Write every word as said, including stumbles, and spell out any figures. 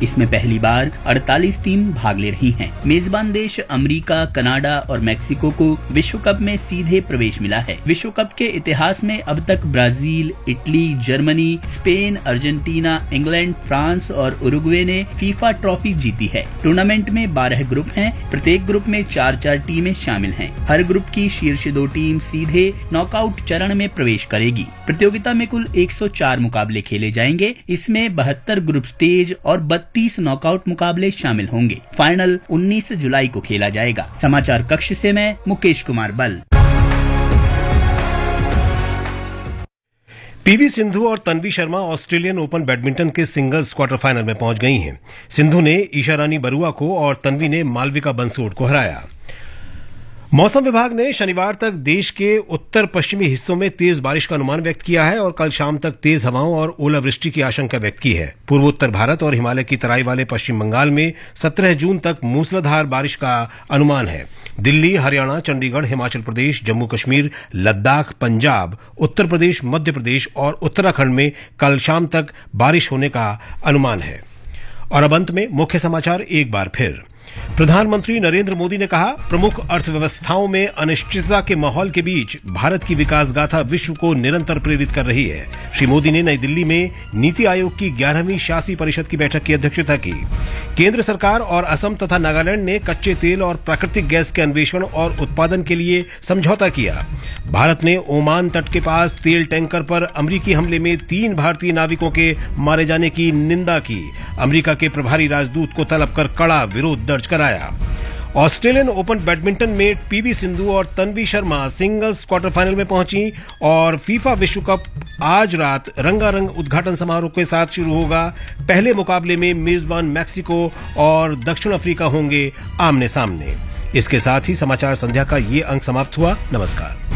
इसमें पहली बार अड़तालीस टीम भाग ले रही हैं। मेजबान देश अमेरिका, कनाडा और मैक्सिको को विश्व कप में सीधे प्रवेश मिला है। विश्व कप के इतिहास में अब तक Brazil, Italy, Germany, Spain, Argentina, England, France और उरुग्वे ने फीफा ट्रॉफी जीती है। टूर्नामेंट में बारह ग्रुप हैं। प्रत्येक ग्रुप में चार चार टीमें शामिल हैं। हर ग्रुप की शीर्ष दो टीम सीधे नॉकआउट चरण में प्रवेश करेगी। प्रतियोगिता में कुल एक सौ चार मुकाबले खेले जाएंगे। इसमें बहत्तर ग्रुप स्टेज और बत्तीस नॉकआउट मुकाबले शामिल होंगे। फाइनल उन्नीस जुलाई को खेला जाएगा। समाचार कक्ष से मैं मुकेश कुमार बल। पीवी सिंधु और Tanvi Sharma Australian open badminton के सिंगल्स क्वार्टर फाइनल में पहुंच गई हैं। सिंधु ने ईशा रानी बरुआ को और तन्वी ने मालविका बंसोड को हराया। मौसम विभाग ने शनिवार तक देश के उत्तर पश्चिमी हिस्सों में तेज बारिश का अनुमान व्यक्त किया है और कल शाम तक तेज हवाओं और ओलावृष्टि की आशंका व्यक्त की है। पूर्वोत्तर भारत और हिमालय की तराई वाले पश्चिम बंगाल में सत्रह जून तक मूसलाधार बारिश का अनुमान है। दिल्ली, हरियाणा, चंडीगढ़, हिमाचल प्रदेश, जम्मू कश्मीर, लद्दाख, पंजाब, उत्तर प्रदेश, मध्य प्रदेश और उत्तराखंड में कल शाम तक बारिश होने का अनुमान है। और अब अंत में मुख्य समाचार एक बार फिर। प्रधानमंत्री नरेंद्र मोदी ने कहा, प्रमुख अर्थव्यवस्थाओं में अनिश्चितता के माहौल के बीच भारत की विकास गाथा विश्व को निरंतर प्रेरित कर रही है। श्री मोदी ने नई दिल्ली में नीति आयोग की ग्यारहवीं शासी परिषद की बैठक की अध्यक्षता की। केंद्र सरकार और असम तथा नागालैंड ने कच्चे तेल और प्राकृतिक गैस के अन्वेषण और उत्पादन के लिए समझौता किया। भारत ने ओमान तट के पास तेल टैंकर पर अमेरिकी हमले में तीन भारतीय नाविकों के मारे जाने की निंदा की। अमेरिका के प्रभारी राजदूत को तलब कर कड़ा विरोध दर्ज कराया। ऑस्ट्रेलियन ओपन बैडमिंटन में पीवी सिंधु और Tanvi Sharma singles quarter final में पहुंची और फीफा विश्व कप आज रात रंगारंग उद्घाटन समारोह के साथ शुरू होगा। पहले मुकाबले में मेजबान मैक्सिको और दक्षिण अफ्रीका होंगे आमने सामने। इसके साथ ही समाचार संध्या का ये अंक समाप्त हुआ। नमस्कार।